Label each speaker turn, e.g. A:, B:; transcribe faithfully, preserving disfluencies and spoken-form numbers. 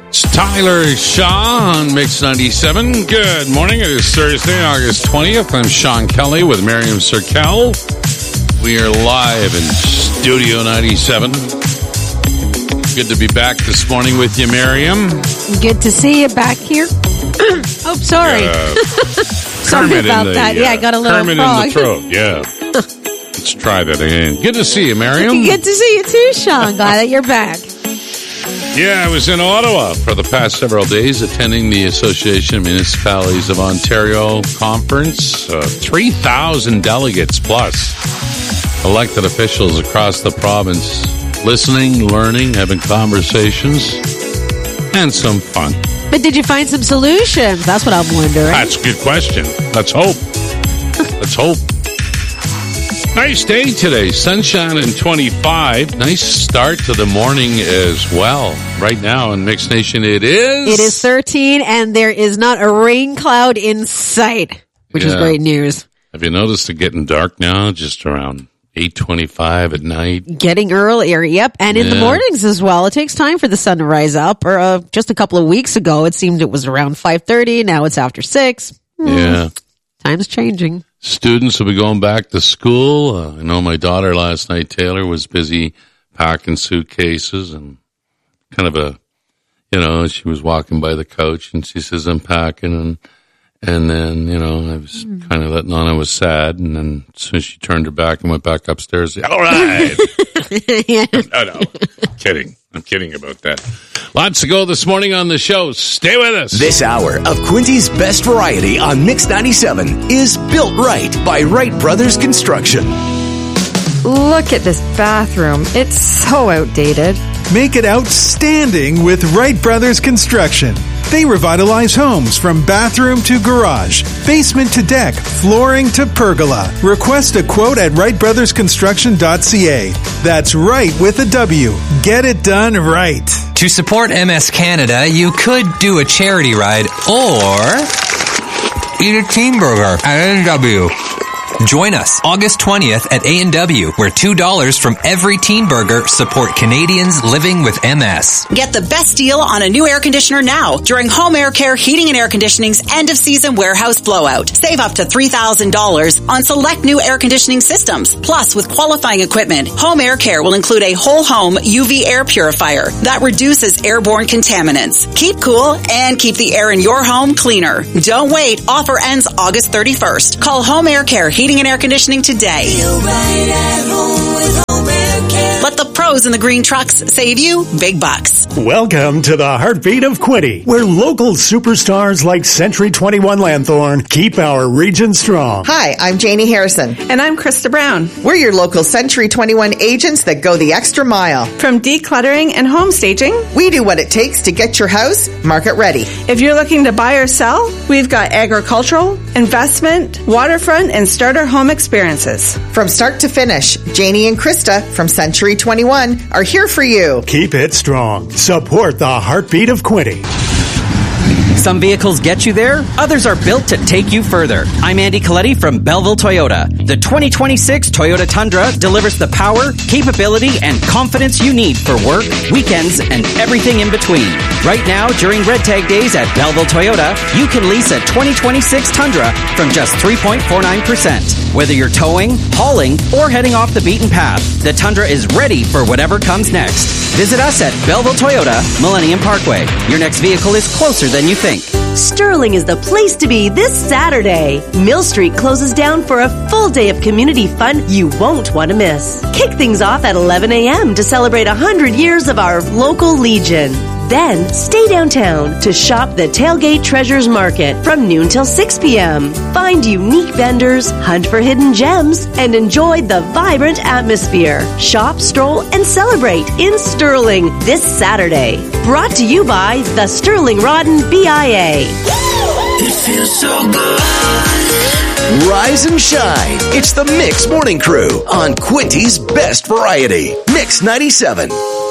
A: It's Tyler Shaw on Mix ninety-seven. Good morning. It is Thursday, August twentieth. I'm Sean Kelly with Miriam Serkel. We are live in Studio ninety-seven. Good to be back this morning with you, Miriam.
B: Good to see you back here. Oh, sorry.
A: Uh,
B: sorry about
A: the,
B: that.
A: Uh,
B: Yeah, I got a little
A: Kermit
B: frog.
A: in the throat, yeah. Let's try that again. Good to see you, Miriam.
B: Good to see you too, Sean. Glad that you're back.
A: Yeah, I was in Ottawa for the past several days attending the Association of Municipalities of Ontario conference. Uh, three thousand delegates plus elected officials across the province listening, learning, having conversations, and some fun.
B: But did you find some solutions? That's what I'm wondering.
A: That's a good question. Let's hope. Let's hope. Nice day today. Sunshine and twenty-five. Nice start to the morning as well. Right now in Mix Nation, it is...
B: It is thirteen, and there is not a rain cloud in sight, which
A: Yeah.
B: is great news.
A: Have you noticed it getting dark now, just around eight twenty-five at night?
B: Getting earlier, yep. And in
A: Yeah.
B: the mornings as well. It takes time for the sun to rise up. Or uh, just a couple of weeks ago, it seemed it was around five thirty. Now it's after six. Hmm.
A: Yeah.
B: Time's changing.
A: Students will be going back to school. Uh, I know my daughter last night, Taylor, was busy packing suitcases and kind of a, you know, she was walking by the couch and she says, I'm packing. And, and then, you know, I was kind of letting on I was sad. And then as soon as she turned her back and went back upstairs, all right.
B: Yeah.
A: No, no. I'm kidding. I'm kidding about that. Lots to go this morning on the show. Stay with us.
C: This hour of Quinty's Best Variety on Mix ninety-seven is built right by Wright Brothers Construction.
D: Look at this bathroom. It's so outdated.
E: Make it outstanding with Wright Brothers Construction. They revitalize homes from bathroom to garage, basement to deck, flooring to pergola. Request a quote at wright brothers construction dot c a. That's right with a W. Get it done right.
F: To support M S Canada, you could do a charity ride or eat a team burger at A and W. Join us August twentieth at A and W, where two dollars from every teen burger support Canadians living with M S.
G: Get the best deal on a new air conditioner now during Home Air Care Heating and Air Conditioning's end-of-season warehouse blowout. Save up to three thousand dollars on select new air conditioning systems. Plus, with qualifying equipment, Home Air Care will include a whole-home U V air purifier that reduces airborne contaminants. Keep cool and keep the air in your home cleaner. Don't wait. Offer ends August thirty-first. Call Home Air Care Heating and Air Conditioning today. Let the pros in the green trucks save you big bucks.
H: Welcome to the heartbeat of Quinte, where local superstars like Century twenty-one Lanthorn keep our region strong.
I: Hi, I'm Janie Harrison.
J: And I'm Krista Brown.
I: We're your local Century twenty-one agents that go the extra mile.
J: From decluttering and home staging,
I: we do what it takes to get your house market ready.
J: If you're looking to buy or sell, we've got agricultural, investment, waterfront, and starter home experiences.
I: From start to finish, Janie and Krista from Century twenty-one are here for you.
H: Keep it strong. Support the heartbeat of Quinte.
K: Some vehicles get you there, others are built to take you further. I'm Andy Coletti from Belleville Toyota. The twenty twenty-six Toyota Tundra delivers the power, capability, and confidence you need for work, weekends, and everything in between. Right now, during Red Tag Days at Belleville Toyota, you can lease a twenty twenty-six Tundra from just three point four nine percent. Whether you're towing, hauling, or heading off the beaten path, the Tundra is ready for whatever comes next. Visit us at Belleville Toyota, Millennium Parkway. Your next vehicle is closer than you think.
L: Sterling is the place to be this Saturday. Mill Street closes down for a full day of community fun you won't want to miss. Kick things off at eleven a.m. to celebrate one hundred years of our local Legion. Then stay downtown to shop the Tailgate Treasures Market from noon till six p.m. Find unique vendors, hunt for hidden gems, and enjoy the vibrant atmosphere. Shop, stroll, and celebrate in Sterling this Saturday. Brought to you by the Sterling Rodden B I A.
C: It feels so good. Rise and shine. It's the Mix Morning Crew on Quinty's Best Variety. Mix ninety-seven.